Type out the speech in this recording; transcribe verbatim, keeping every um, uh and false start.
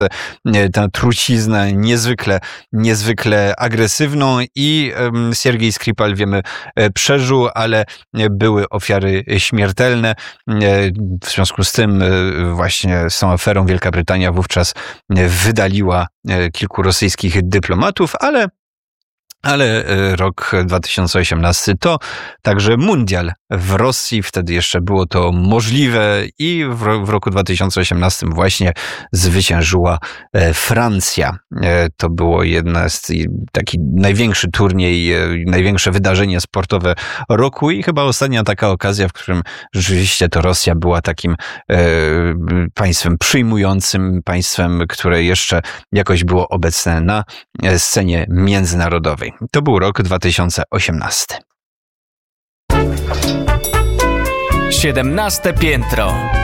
tę truciznę niezwykle, niezwykle agresywną i Siergiej Skripal, wiemy, przeżył, ale były ofiary śmiertelne. W związku z tym właśnie z tą aferą Wielka Brytania wówczas wydaliła kilku rosyjskich dyplomatów, ale Ale rok dwa tysiące osiemnasty to także mundial w Rosji. Wtedy jeszcze było to możliwe i w roku dwa tysiące osiemnastym właśnie zwyciężyła Francja. To było jedno z taki największy turniej, największe wydarzenie sportowe roku i chyba ostatnia taka okazja, w którym rzeczywiście to Rosja była takim państwem przyjmującym, państwem, które jeszcze jakoś było obecne na scenie międzynarodowej. To był rok dwa tysiące osiemnasty. siedemnaste piętro.